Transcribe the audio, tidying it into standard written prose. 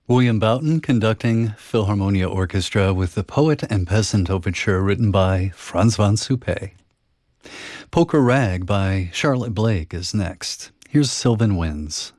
William Boughton conducting Philharmonia Orchestra with the Poet and Peasant Overture written by Franz von Suppé. Poker Rag by Charlotte Blake is next. Here's Sylvan Winds.